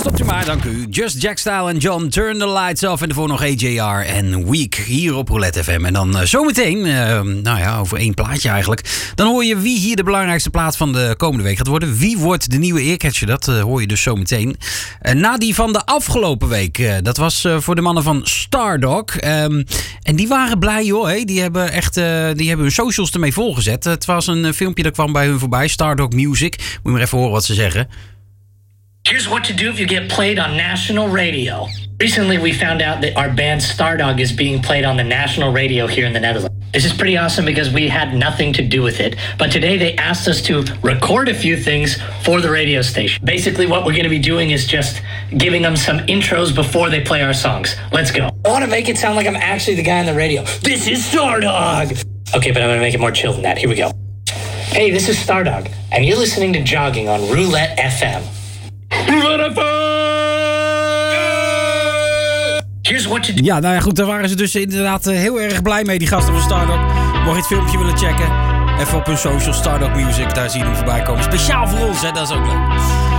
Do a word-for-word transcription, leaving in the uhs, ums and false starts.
stopt u maar, dank u. Just Jack Style en John, Turn the Lights Off. En daarvoor nog A J R en Week hier op Roulette F M. En dan uh, zometeen, uh, nou ja, over één plaatje eigenlijk. Dan hoor je wie hier de belangrijkste plaat van de komende week gaat worden. Wie wordt de nieuwe earcatcher? Dat uh, hoor je dus zometeen. Uh, na die van de afgelopen week. Uh, dat was uh, voor de mannen van Stardog. Um, en die waren blij hoor. Hey. Die hebben echt uh, die hebben hun socials ermee volgezet. Uh, het was een uh, filmpje dat kwam bij hun voorbij. Stardog Music. Moet je maar even horen wat ze zeggen. Here's what to do if you get played on national radio. Recently, we found out that our band Stardog is being played on the national radio here in the Netherlands. This is pretty awesome because we had nothing to do with it. But today they asked us to record a few things for the radio station. Basically, what we're going to be doing is just giving them some intros before they play our songs. Let's go. I want to make it sound like I'm actually the guy on the radio. This is Stardog! Okay, but I'm going to make it more chill than that. Here we go. Hey, this is Stardog, and you're listening to Jogging on Roulette F M. Ja, nou ja, goed, daar waren ze dus inderdaad uh, heel erg blij mee, die gasten van Stardog. Mocht je het filmpje willen checken, even op hun social, Stardog Music, daar zie je hem voorbij komen. Speciaal voor ons, hè, dat is ook leuk.